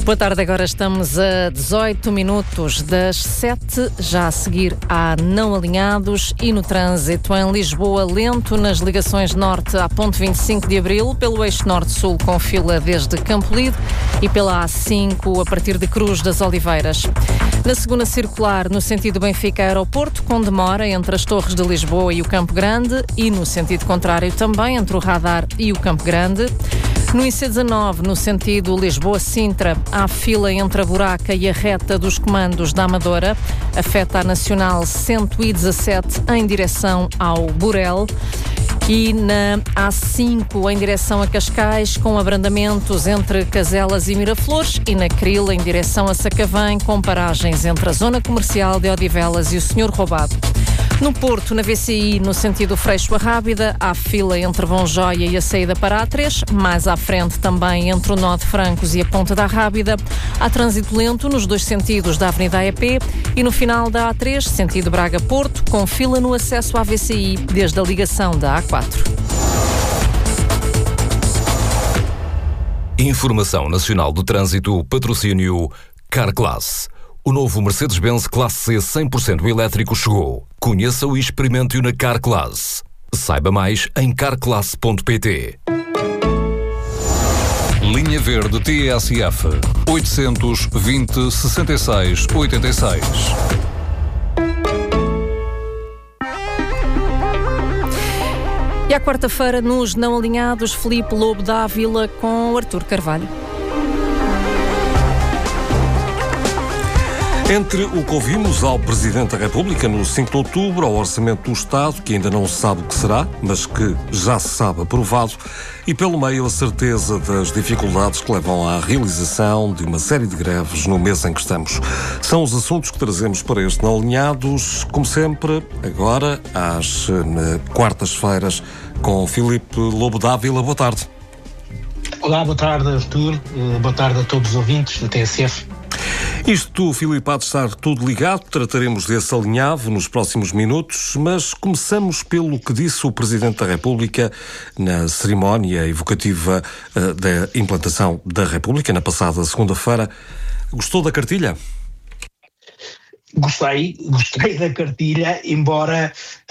Boa tarde, agora estamos a 18 minutos das 7, já a seguir há não alinhados e no trânsito em Lisboa, lento nas ligações norte à ponte 25 de Abril, pelo eixo norte-sul com fila desde Campolide e pela A5 a partir de Cruz das Oliveiras. Na segunda circular, no sentido Benfica-Aeroporto, com demora entre as Torres de Lisboa e o Campo Grande e no sentido contrário também entre o Radar e o Campo Grande. No IC19, no sentido Lisboa-Sintra, há fila entre a Buraca e a reta dos comandos da Amadora. Afeta a Nacional 117 em direção ao Burel. E na A5 em direção a Cascais, com abrandamentos entre Caselas e Miraflores, e na Cril em direção a Sacavém, com paragens entre a zona comercial de Odivelas e o Senhor Roubado. No Porto, na VCI, no sentido Freixo a Rábida, há fila entre Vonjoia e a saída para A3, mais à frente também entre o nó de Francos e a Ponta da Rábida. Há trânsito lento nos dois sentidos da Avenida AEP e no final da A3, sentido Braga-Porto, com fila no acesso à VCI, desde a ligação da A4. Informação Nacional do Trânsito, patrocínio Carclass. O novo Mercedes-Benz Classe C 100% elétrico chegou. Conheça-o e experimente-o na Carclass. Saiba mais em carclass.pt. Linha Verde TSF 820 66 86. E à quarta-feira, nos não alinhados, Filipe Lobo Dávila com Artur Carvalho. Entre o que ouvimos ao Presidente da República no 5 de outubro, ao Orçamento do Estado, que ainda não se sabe o que será, mas que já se sabe aprovado, e pelo meio a certeza das dificuldades que levam à realização de uma série de greves no mês em que estamos. São os assuntos que trazemos para este Não Alinhados, como sempre, agora às quartas-feiras, com Filipe Lobo Dávila. Boa tarde. Olá, boa tarde, Artur. Boa tarde a todos os ouvintes da TSF. Isto, Filipe, há de estar tudo ligado, trataremos desse alinhavo nos próximos minutos, mas começamos pelo que disse o Presidente da República na cerimónia evocativa da implantação da República, na passada segunda-feira. Gostou da cartilha? Gostei da cartilha, embora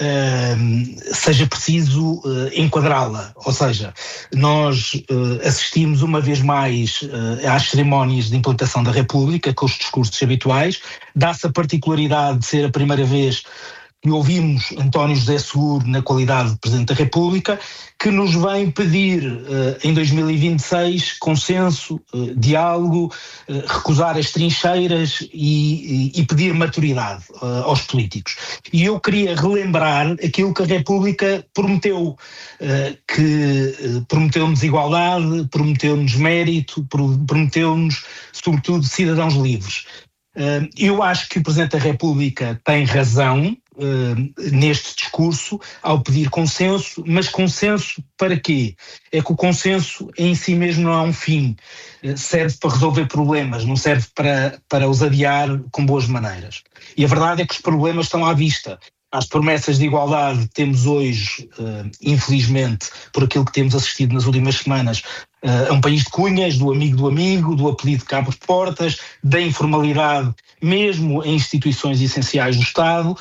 seja preciso enquadrá-la. Ou seja, nós assistimos uma vez mais às cerimónias de implantação da República, com os discursos habituais. Dá-se a particularidade de ser a primeira vez que ouvimos António José Seguro, na qualidade de Presidente da República, que nos vem pedir em 2026 consenso, diálogo, recusar as trincheiras e pedir maturidade aos políticos. E eu queria relembrar aquilo que a República prometeu, que prometeu-nos igualdade, prometeu-nos mérito, prometeu-nos, sobretudo, cidadãos livres. Eu acho que o Presidente da República tem razão neste discurso ao pedir consenso, mas consenso para quê? É que o consenso em si mesmo não é um fim, serve para resolver problemas, não serve para os adiar com boas maneiras. E a verdade é que os problemas estão à vista. As promessas de igualdade temos hoje, infelizmente, por aquilo que temos assistido nas últimas semanas, a um país de cunhas, do amigo, do apelido de cabo de portas, da informalidade, mesmo em instituições essenciais do Estado.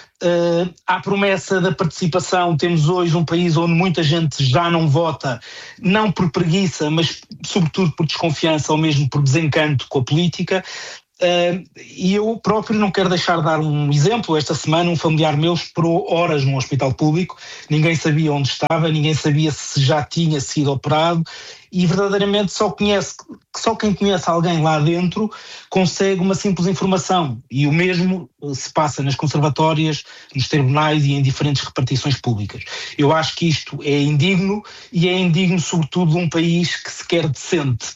À promessa da participação, temos hoje um país onde muita gente já não vota, não por preguiça, mas sobretudo por desconfiança ou mesmo por desencanto com a política. E eu próprio não quero deixar de dar um exemplo. Esta semana um familiar meu esperou horas num hospital público, ninguém sabia onde estava, ninguém sabia se já tinha sido operado, e verdadeiramente só quem conhece alguém lá dentro consegue uma simples informação, e o mesmo se passa nas conservatórias, nos tribunais e em diferentes repartições públicas. Eu acho que isto é indigno, e é indigno sobretudo de um país que se quer decente.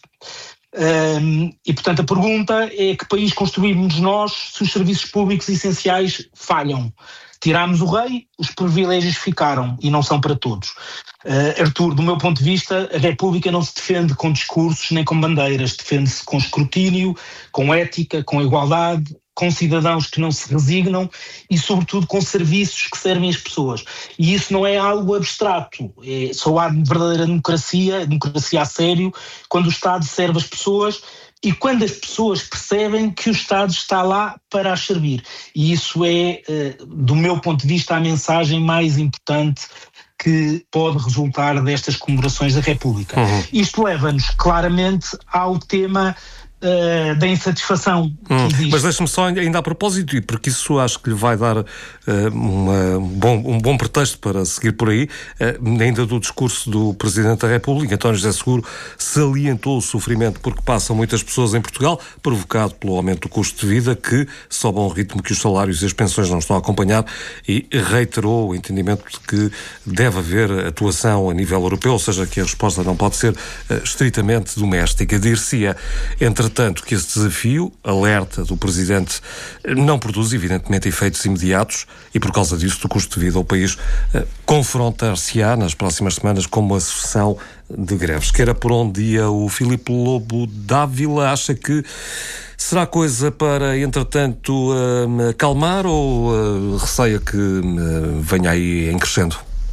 E portanto a pergunta é: que país construímos nós se os serviços públicos essenciais falham? Tirámos o rei, os privilégios ficaram e não são para todos. Artur, do meu ponto de vista, a República não se defende com discursos nem com bandeiras, defende-se com escrutínio, com ética, com igualdade, com cidadãos que não se resignam e, sobretudo, com serviços que servem as pessoas. E isso não é algo abstrato. Só há verdadeira democracia a sério, quando o Estado serve as pessoas e quando as pessoas percebem que o Estado está lá para as servir. E isso é, do meu ponto de vista, a mensagem mais importante que pode resultar destas comemorações da República. Isto leva-nos claramente ao tema da insatisfação que existe. Mas deixe-me só, ainda a propósito, e porque isso acho que lhe vai dar um bom pretexto para seguir por aí, ainda do discurso do Presidente da República, António José Seguro, salientou o sofrimento porque passam muitas pessoas em Portugal, provocado pelo aumento do custo de vida, que sobe a um ritmo que os salários e as pensões não estão a acompanhar, e reiterou o entendimento de que deve haver atuação a nível europeu, ou seja, que a resposta não pode ser estritamente doméstica. Dir-se-ia, entretanto, que esse desafio, alerta do Presidente, não produz, evidentemente, efeitos imediatos e, por causa disso, do custo de vida, o país confrontar-se-á nas próximas semanas com uma sucessão de greves. Queira por onde ia o Filipe Lobo Dávila, acha que será coisa para, entretanto, acalmar ou receia que venha aí em crescendo?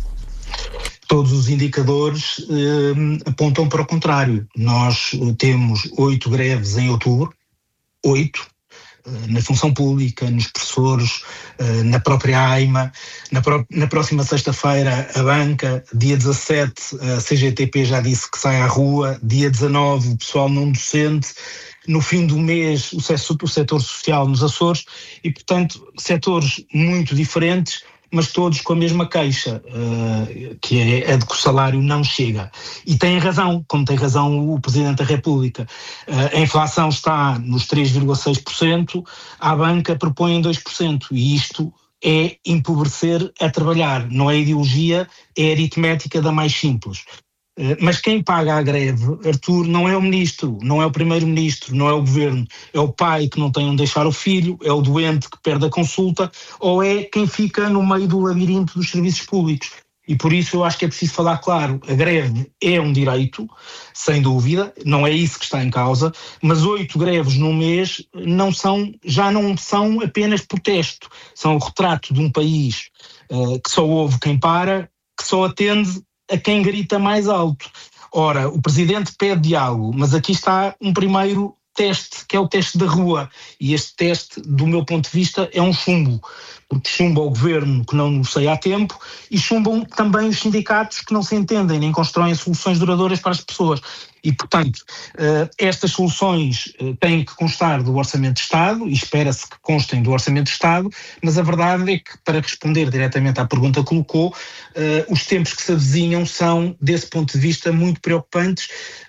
Todos os indicadores apontam para o contrário. Nós temos 8 greves em outubro, 8, na função pública, nos professores, na própria AIMA, na próxima sexta-feira a banca, dia 17 a CGTP já disse que sai à rua, dia 19 o pessoal não docente, no fim do mês o setor social nos Açores e, portanto, setores muito diferentes, mas todos com a mesma queixa, que é a de que o salário não chega. E tem razão, como tem razão o Presidente da República. A inflação está nos 3,6%, a banca propõe em 2%, e isto é empobrecer a trabalhar, não é ideologia, é aritmética da mais simples. Mas quem paga a greve, Artur, não é o Ministro, não é o Primeiro-Ministro, não é o Governo, é o pai que não tem onde deixar o filho, é o doente que perde a consulta, ou é quem fica no meio do labirinto dos serviços públicos. E por isso eu acho que é preciso falar claro, a greve é um direito, sem dúvida, não é isso que está em causa, mas 8 greves num mês já não são apenas protesto, são o retrato de um país que só ouve quem para, que só atende a quem grita mais alto. Ora, o Presidente pede diálogo, mas aqui está um primeiro teste, que é o teste da rua. E este teste, do meu ponto de vista, é um chumbo. Porque chumba o Governo que não negocia a tempo e chumbam também os sindicatos que não se entendem nem constroem soluções duradouras para as pessoas. E, portanto, estas soluções têm que constar do Orçamento de Estado e espera-se que constem do Orçamento de Estado, mas a verdade é que, para responder diretamente à pergunta que colocou, os tempos que se avizinham são, desse ponto de vista, muito preocupantes,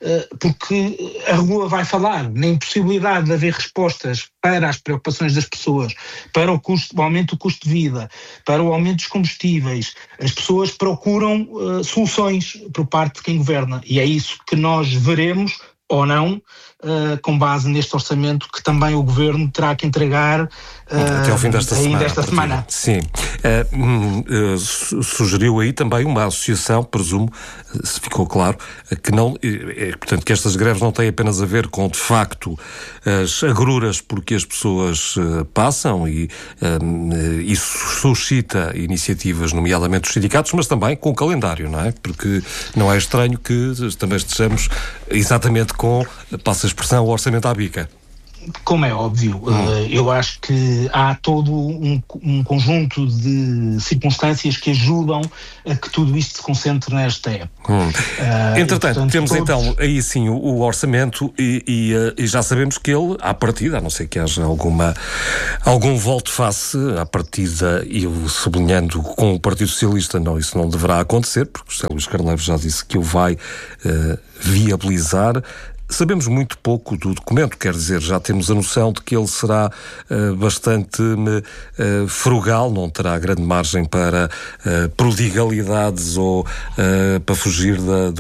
porque a rua vai falar na impossibilidade de haver respostas para as preocupações das pessoas, para o aumento do custo de vida, para o aumento dos combustíveis. As pessoas procuram soluções por parte de quem governa e é isso que nós veremos ou não, com base neste orçamento que também o Governo terá que entregar até ao fim desta semana. Sim. Sugeriu aí também uma associação, presumo, se ficou claro, que não, portanto, que estas greves não têm apenas a ver com, de facto, as agruras porque as pessoas passam e isso suscita iniciativas, nomeadamente dos sindicatos, mas também com o calendário, não é? Porque não é estranho que também estejamos exatamente com, passa a expressão, o orçamento à bica. Como é óbvio, eu acho que há todo um conjunto de circunstâncias que ajudam a que tudo isto se concentre nesta época. Entretanto, portanto, temos então aí sim o orçamento e já sabemos que ele, à partida, a não ser que haja algum volte-face, à partida, e eu sublinhando com o Partido Socialista, não, isso não deverá acontecer, porque o José Luís Carneiro já disse que o vai viabilizar. Sabemos muito pouco do documento, quer dizer, já temos a noção de que ele será bastante frugal, não terá grande margem para prodigalidades ou para fugir do